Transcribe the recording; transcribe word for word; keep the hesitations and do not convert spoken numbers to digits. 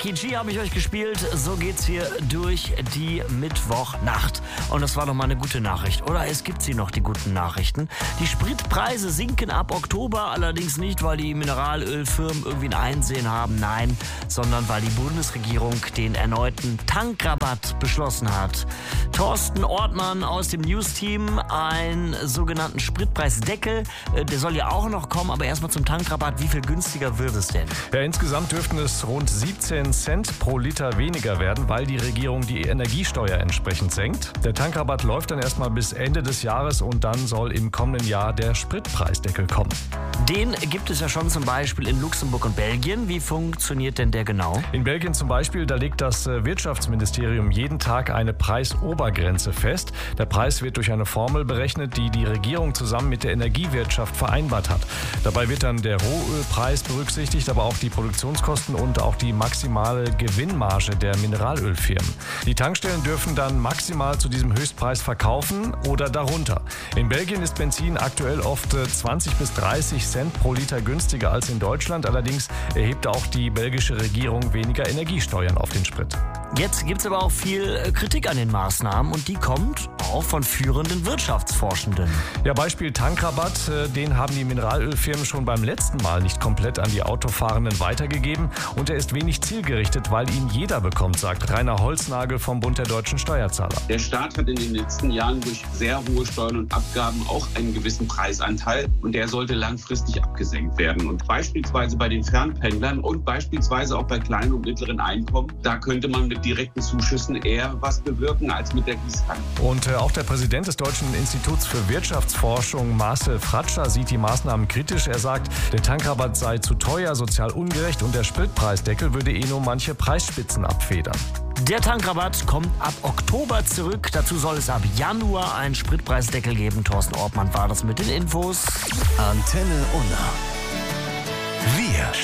Key G habe ich euch gespielt. So geht's hier durch die Mittwochnacht. Und das war doch mal eine gute Nachricht. Oder es gibt sie noch, die guten Nachrichten. Die Spritpreise sinken ab Oktober. Allerdings nicht, weil die Mineralölfirmen irgendwie ein Einsehen haben. Nein, sondern weil die Bundesregierung den erneuten Tankrabatt beschlossen hat. Thorsten Ortmann aus dem News-Team, einen sogenannten Spritpreisdeckel. Der soll ja auch noch kommen, aber erstmal zum Tankrabatt. Wie viel günstiger wird es denn? Ja, insgesamt dürften es rund siebzehn Cent pro Liter weniger werden, weil die Regierung die Energiesteuer entsprechend senkt. Der Tankrabatt läuft dann erstmal bis Ende des Jahres und dann soll im kommenden Jahr der Spritpreisdeckel kommen. Den gibt es ja schon zum Beispiel in Luxemburg und Belgien. Wie funktioniert denn der genau? In Belgien zum Beispiel, da legt das Wirtschaftsministerium jeden Tag eine Preisobergrenze fest. Der Preis wird durch eine Formel berechnet, die die Regierung zusammen mit der Energiewirtschaft vereinbart hat. Dabei wird dann der Rohölpreis berücksichtigt, aber auch die Produktionskosten und auch die maximale Gewinnmarge der Mineralölfirmen. Die Tankstellen dürfen dann maximal zu diesem Höchstpreis verkaufen oder darunter. In Belgien ist Benzin aktuell oft zwanzig bis dreißig Cent pro Liter günstiger als in Deutschland. Allerdings erhebt auch die belgische Regierung weniger Energiesteuern auf den Sprit. Jetzt gibt es aber auch viel Kritik an den Maßnahmen und die kommt auch von führenden Wirtschaftsforschenden. Ja, Beispiel Tankrabatt, den haben die Mineralölfirmen schon beim letzten Mal nicht komplett an die Autofahrenden weitergegeben und er ist wenig zielgerichtet, weil ihn jeder bekommt, sagt Rainer Holznagel vom Bund der deutschen Steuerzahler. Der Staat hat in den letzten Jahren durch sehr hohe Steuern und Abgaben auch einen gewissen Preisanteil und der sollte langfristig abgesenkt werden. Und beispielsweise bei den Fernpendlern und beispielsweise auch bei kleinen und mittleren Einkommen, da könnte man mit direkten Zuschüssen eher was bewirken als mit der Gießkanne. Und äh, auch der Präsident des Deutschen Instituts für Wirtschaftsforschung, Marcel Fratscher, sieht die Maßnahmen kritisch. Er sagt, der Tankrabatt sei zu teuer, sozial ungerecht und der Spritpreisdeckel würde eh nur manche Preisspitzen abfedern. Der Tankrabatt kommt ab Oktober zurück. Dazu soll es ab Januar einen Spritpreisdeckel geben. Thorsten Ortmann war das mit den Infos. Antenne Unna. Wir